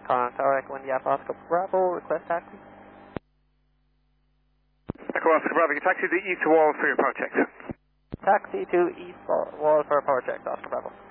Tower Echo India Oscar Bravo, request taxi. Echo Oscar Bravo, you taxi to the east wall for your power check. Taxi to east wall for a power check, Oscar Bravo.